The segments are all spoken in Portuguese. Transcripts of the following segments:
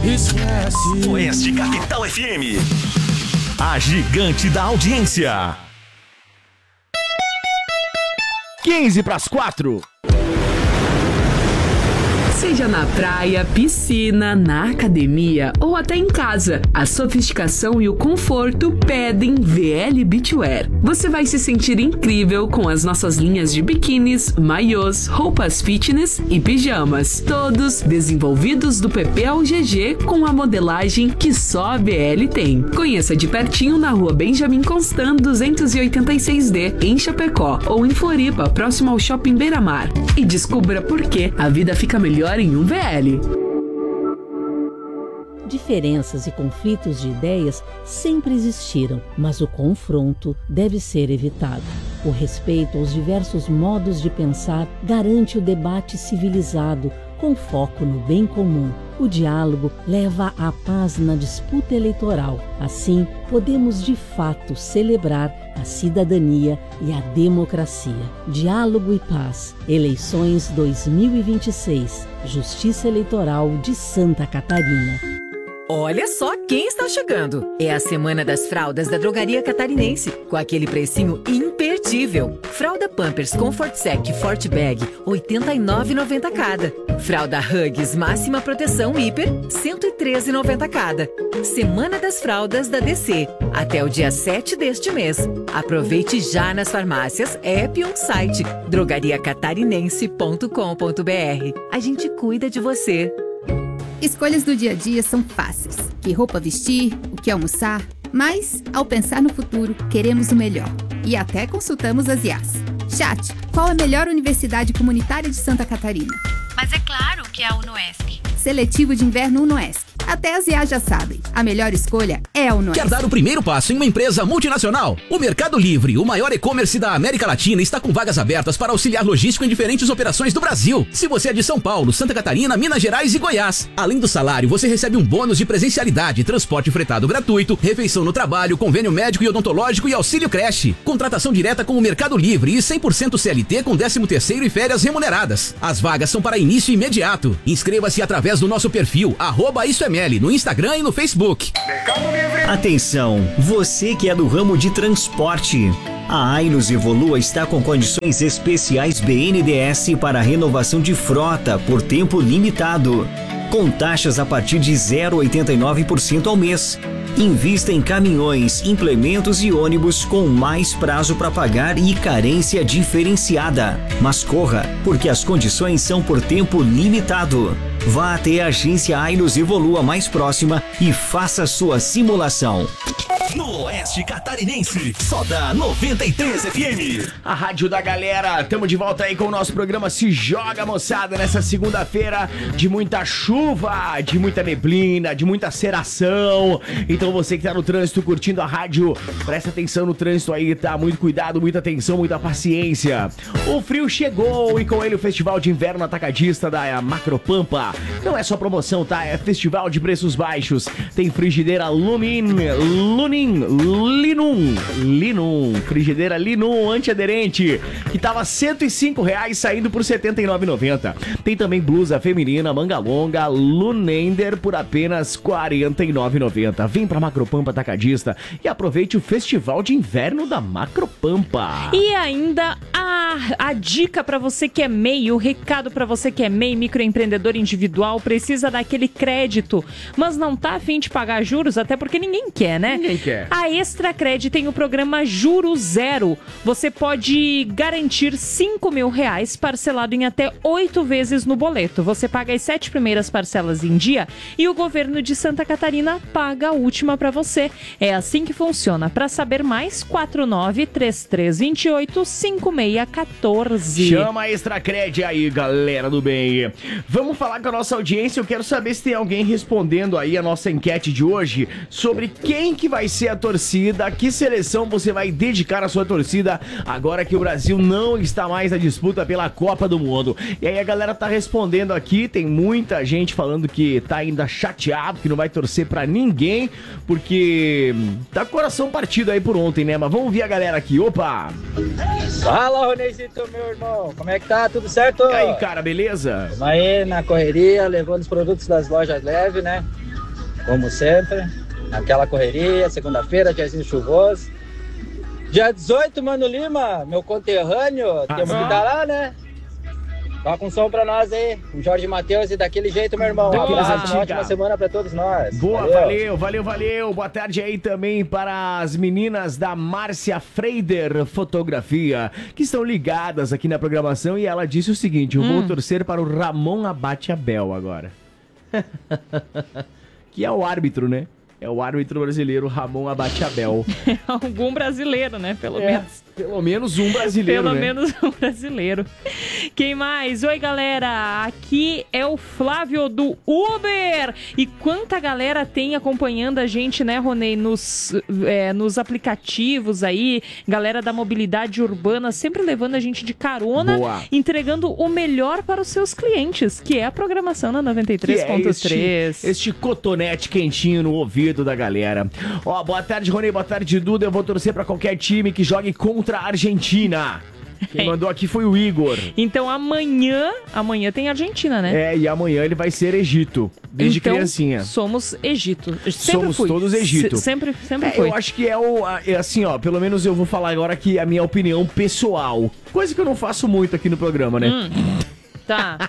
Oeste Capital FM. A gigante da audiência. 3:15. Seja na praia, piscina, na academia ou até em casa, a sofisticação e o conforto pedem VL Beachwear. Você vai se sentir incrível com as nossas linhas de biquínis, maiôs, roupas fitness e pijamas, todos desenvolvidos do PP ao GG com a modelagem que só a VL tem. Conheça de pertinho na rua Benjamin Constant 286D, em Chapecó, ou em Floripa, próximo ao Shopping Beira-Mar. E descubra por que a vida fica melhor em um VL. Diferenças e conflitos de ideias sempre existiram, mas o confronto deve ser evitado. O respeito aos diversos modos de pensar garante o debate civilizado, com foco no bem comum. O diálogo leva à paz na disputa eleitoral. Assim, podemos de fato celebrar a cidadania e a democracia. Diálogo e paz. Eleições 2026. Justiça Eleitoral de Santa Catarina. Olha só quem está chegando. É a Semana das Fraldas da Drogaria Catarinense, com aquele precinho imperdível. Fralda Pampers Comfort Sec Forte Bag, R$ 89,90 cada. Fralda Huggies Máxima Proteção Hiper, R$ 113,90 cada. Semana das Fraldas da DC, até o dia 7 deste mês. Aproveite já nas farmácias, app ou site drogariacatarinense.com.br. A gente cuida de você. Escolhas do dia a dia são fáceis. Que roupa vestir, o que almoçar. Mas, ao pensar no futuro, queremos o melhor. E até consultamos as IAs. Chat, qual a melhor universidade comunitária de Santa Catarina? Mas é claro que é a UnoESC. Seletivo de inverno UnoESC. Até as IAs já sabem. A melhor escolha é a UnoESC. Quer dar o primeiro passo em uma empresa multinacional? O Mercado Livre, o maior e-commerce da América Latina, está com vagas abertas para auxiliar logístico em diferentes operações do Brasil. Se você é de São Paulo, Santa Catarina, Minas Gerais e Goiás. Além do salário, você recebe um bônus de presencialidade, transporte fretado gratuito, refeição no trabalho, convênio médico e odontológico e auxílio creche. Contratação direta com o Mercado Livre e 100% CLT com 13º e férias remuneradas. As vagas são para início imediato. Inscreva-se através do nosso perfil, @IsoEML, no Instagram e no Facebook. Atenção, você que é do ramo de transporte. A Ainos Evolua está com condições especiais BNDES para renovação de frota por tempo limitado, com taxas a partir de 0,89% ao mês. Invista em caminhões, implementos e ônibus com mais prazo para pagar e carência diferenciada. Mas corra, porque as condições são por tempo limitado. Vá até a agência Ainos Evolua mais próxima e faça sua simulação. No Oeste Catarinense, só da 93 FM. A rádio da galera, tamo de volta aí com o nosso programa Se Joga, moçada, nessa segunda-feira de muita chuva, de muita neblina, de muita ceração. Então você que tá no trânsito curtindo a rádio, presta atenção no trânsito aí, tá? Muito cuidado, muita atenção, muita paciência. O frio chegou e com ele o Festival de Inverno Atacadista da Macropampa. Não é só promoção, tá? É festival de preços baixos. Tem frigideira Linum, frigideira Linum antiaderente, que tava R$ 105,00 saindo por R$ 79,90. Tem também blusa feminina, manga longa, Lunender por apenas R$ 49,90. Vem pra Macropampa Atacadista e aproveite o Festival de Inverno da Macropampa. E ainda a dica pra você que é MEI, o recado pra você que é MEI, microempreendedor individual, precisa daquele crédito, mas não tá a fim de pagar juros, até porque ninguém quer, né? Ninguém quer. A Extracred tem o programa Juro Zero. Você pode garantir R$ 5.000 parcelado em até 8 vezes no boleto. Você paga as 7 primeiras parcelas em dia e o governo de Santa Catarina paga a última para você. É assim que funciona. Para saber mais, 49-3328-5614. Chama a Extracred aí, galera do bem. Vamos falar com a nossa audiência. Eu quero saber se tem alguém respondendo aí a nossa enquete de hoje sobre quem que vai ser a torcida, que seleção você vai dedicar a sua torcida agora que o Brasil não está mais na disputa pela Copa do Mundo. E aí a galera tá respondendo aqui, tem muita gente falando que tá ainda chateado, que não vai torcer pra ninguém, porque tá com o coração partido aí por ontem, né? Mas vamos ver a galera aqui, opa! Fala, Ronezito, meu irmão, como é que tá? Tudo certo? E aí, cara, beleza? Tamo aí na correria, levando os produtos das lojas leves, né? como sempre, aquela correria, segunda-feira, diazinho chuvoso. Dia 18, Mano Lima, meu conterrâneo, temos que estar lá, né? Toca um som pra nós aí, o Jorge Matheus, e daquele jeito, meu irmão. Um abraço, uma ótima semana pra todos nós. Boa, valeu. Boa tarde aí também para as meninas da Márcia Freider Fotografia, que estão ligadas aqui na programação, e ela disse o seguinte: eu vou torcer para o Ramon Abate Abel agora. Que é o árbitro, né? É o árbitro brasileiro Ramon Abate Abel. Algum brasileiro, né? Pelo menos. Pelo menos um brasileiro, Pelo menos um brasileiro. Quem mais? Oi, galera. Aqui é o Flávio do Uber. E quanta galera tem acompanhando a gente, né, Ronei? Nos aplicativos aí. Galera da mobilidade urbana sempre levando a gente de carona. Boa. Entregando o melhor para os seus clientes, que é a programação na 93.3. Este cotonete quentinho no ouvido da galera. Ó, boa tarde, Ronei. Boa tarde, Duda. Eu vou torcer para qualquer time que jogue contra a Argentina. Quem mandou aqui foi o Igor. Então amanhã tem Argentina, né? E amanhã ele vai ser Egito, desde criancinha. Somos Egito. Somos todos Egito. Sempre foi. Eu acho que é assim, ó, pelo menos eu vou falar agora que a minha opinião pessoal. Coisa que eu não faço muito aqui no programa, né? Tá.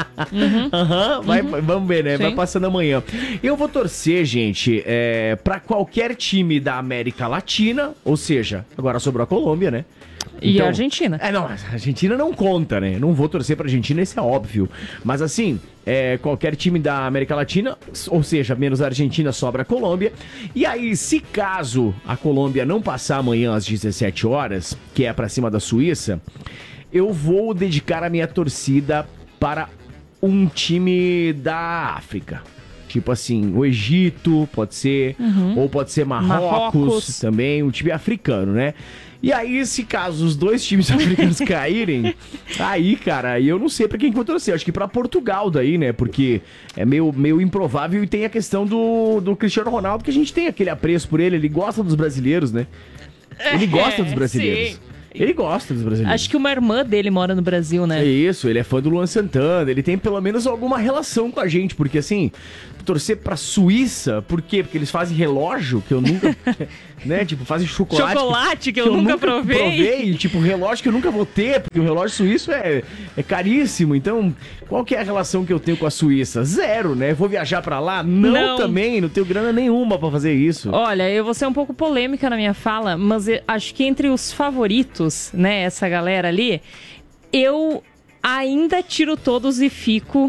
Vamos ver, né? Sim. Vai passando amanhã. Eu vou torcer, gente, pra qualquer time da América Latina, ou seja, agora sobrou a Colômbia, né? E a Argentina. Não, a Argentina não conta, né? Não vou torcer pra Argentina, isso é óbvio. Mas assim, qualquer time da América Latina, ou seja, menos a Argentina, sobra a Colômbia. E aí, se caso a Colômbia não passar amanhã às 17 horas, que é pra cima da Suíça, eu vou dedicar a minha torcida para um time da África. Tipo assim, o Egito, pode ser, ou pode ser Marrocos também, um time africano, né? E aí, se caso os dois times africanos caírem, aí, cara, eu não sei pra quem que vou torcer. Acho que pra Portugal daí, né? Porque é meio improvável, e tem a questão do Cristiano Ronaldo, que a gente tem aquele apreço por ele gosta dos brasileiros, né? Ele gosta dos brasileiros. Sim. Ele gosta dos brasileiros. Acho que uma irmã dele mora no Brasil, né? É isso, ele é fã do Luan Santana, ele tem pelo menos alguma relação com a gente, porque assim, torcer pra Suíça, por quê? Porque eles fazem relógio, que eu nunca, né, tipo, fazem chocolate que eu nunca provei. Tipo, relógio que eu nunca vou ter, porque o relógio suíço é caríssimo, então, qual que é a relação que eu tenho com a Suíça? Zero, né? Vou viajar pra lá? Não. Também, não tenho grana nenhuma pra fazer isso. Olha, eu vou ser um pouco polêmica na minha fala, mas eu acho que entre os favoritos, né, essa galera ali, eu ainda tiro todos e fico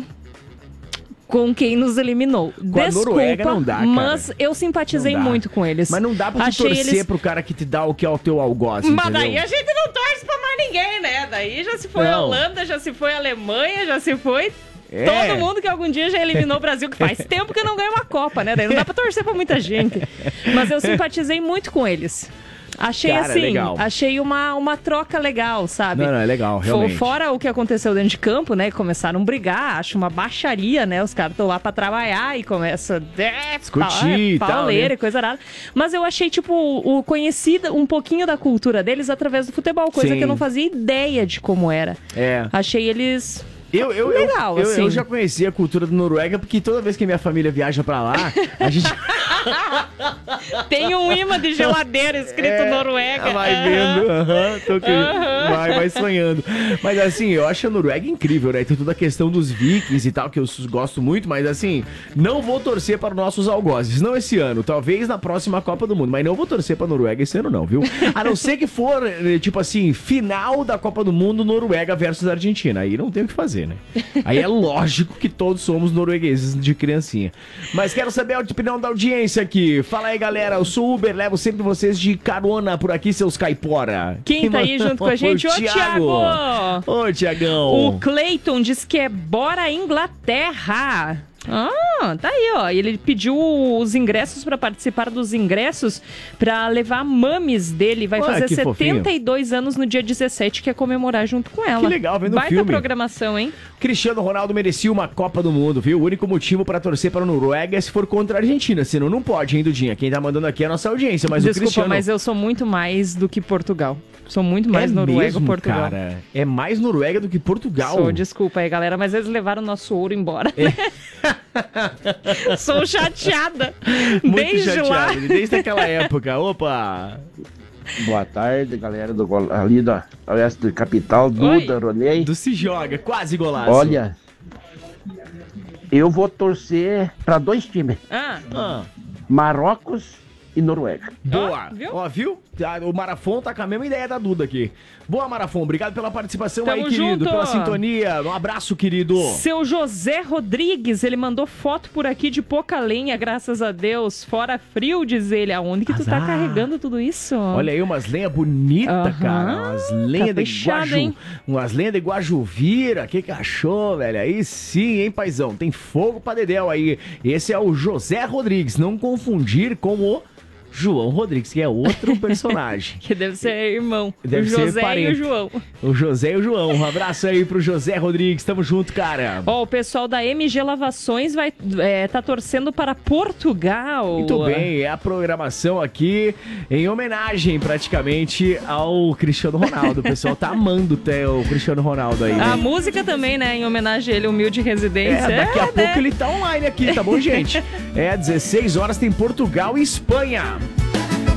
com quem nos eliminou. Com a Noruega não dá, cara. Mas eu simpatizei muito com eles. Mas não dá pra tu torcer pro cara que te dá o que é o teu algoz, mas entendeu? daí a gente não torce pra mais ninguém, né? Daí já se foi a Holanda, já se foi a Alemanha, já se foi... Todo mundo que algum dia já eliminou o Brasil, que faz tempo que não ganha uma Copa, né? Daí não dá pra torcer pra muita gente. Mas eu simpatizei muito com eles. Achei, cara, assim, legal. Achei uma troca legal, sabe? Não, é legal, realmente. Fora o que aconteceu dentro de campo, né? Começaram a brigar, acho uma baixaria, né? Os caras estão lá pra trabalhar e começam a discutir e tal, pauleira, né? E coisa nada. Mas eu achei, tipo, conhecida um pouquinho da cultura deles através do futebol, coisa que eu não fazia ideia de como era. Achei eles... legal, assim. Eu já conheci a cultura da Noruega, porque toda vez que minha família viaja pra lá, a gente... Tem um imã de geladeira escrito Noruega. Vai vendo, vai sonhando. Mas assim, eu acho a Noruega incrível, né? Tem toda a questão dos vikings e tal, que eu gosto muito, mas assim, não vou torcer para os nossos algozes. Não esse ano, talvez na próxima Copa do Mundo, mas não vou torcer pra Noruega esse ano não, viu? A não ser que for, tipo assim, final da Copa do Mundo, Noruega versus Argentina. Aí não tem o que fazer, né? Aí é lógico que todos somos noruegueses de criancinha. Mas quero saber a opinião da audiência aqui. Fala aí, galera. Eu sou Uber, levo sempre vocês de carona por aqui, seus caipora. Quem tá aí junto com a gente? Ô, Thiago! Ô, Thiagão! O Cleiton diz que é bora Inglaterra. Tá aí, ó. Ele pediu os ingressos pra participar dos ingressos pra levar a mames dele. Vai fazer 72 anos no dia 17, que é comemorar junto com ela. Que legal, vendo o filme. Baita programação, hein? Cristiano Ronaldo merecia uma Copa do Mundo, viu? O único motivo pra torcer pra Noruega é se for contra a Argentina. Senão não pode, hein, Dudinha? Quem tá mandando aqui é a nossa audiência, mas Desculpa, o Cristiano... mas eu sou muito mais do que Portugal. Sou muito mais Noruega mesmo, Portugal. Cara, é mais Noruega do que Portugal. Desculpa aí, galera, mas eles levaram o nosso ouro embora, né? Sou chateada. Muito Desde chateado, lá. desde aquela época. Opa! Boa tarde, galera ali da oeste da capital, Duda, Ronei. Do Se Joga, quase golaço. Olha, eu vou torcer para 2 times. Marrocos e Noruega. Boa. Ó, viu? O Marafon tá com a mesma ideia da Duda aqui. Boa, Marafon. Obrigado pela participação Tamo aí, querido. junto. Pela sintonia. Um abraço, querido. Seu José Rodrigues, ele mandou foto por aqui de pouca lenha, graças a Deus. Fora frio, diz ele. Aonde que tu tá carregando tudo isso? Olha aí, umas lenhas bonitas, cara. Umas lenhas de fechado, hein? Umas lenhas de Guajuvira. Que achou, velho? Aí sim, hein, paizão? Tem fogo pra dedéu aí. Esse é o José Rodrigues. Não confundir com o João Rodrigues, que é outro personagem. Que deve ser irmão. Deve o José ser parente. e o João. O José e o João. Um abraço aí pro José Rodrigues. Tamo junto, cara. Ó, o pessoal da MG Lavações tá torcendo para Portugal. Muito bem, é a programação aqui em homenagem praticamente ao Cristiano Ronaldo. O pessoal tá amando até o Cristiano Ronaldo aí. A música também, né? Em homenagem a ele, Humilde Residência. Daqui a pouco ele tá online aqui, tá bom, gente? 16 horas tem Portugal e Espanha.